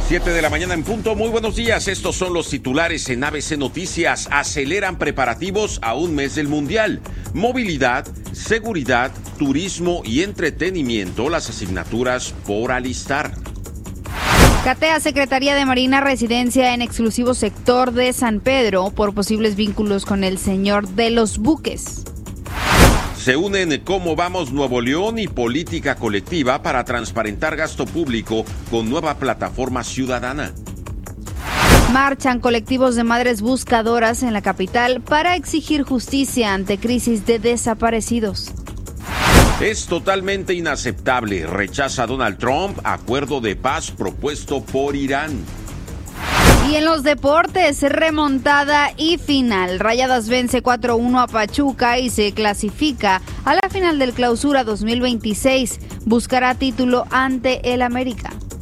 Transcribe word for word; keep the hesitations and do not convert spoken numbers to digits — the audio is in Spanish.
Siete de la mañana en punto. Muy buenos días. Estos son los titulares en A B C Noticias. Aceleran preparativos a un mes del Mundial. Movilidad, seguridad, turismo y entretenimiento. Las asignaturas por alistar. Catea Secretaría de Marina residencia en exclusivo sector de San Pedro por posibles vínculos con el señor de los buques. Se unen Cómo Vamos Nuevo León y Política Colectiva para transparentar gasto público con nueva plataforma ciudadana. Marchan colectivos de madres buscadoras en la capital para exigir justicia ante crisis de desaparecidos. Es totalmente inaceptable. Rechaza Donald Trump acuerdo de paz propuesto por Irán. Y en los deportes, remontada y final. Rayadas vence cuatro uno a Pachuca y se clasifica a la final del Clausura dos mil veintiséis. Buscará título ante el América.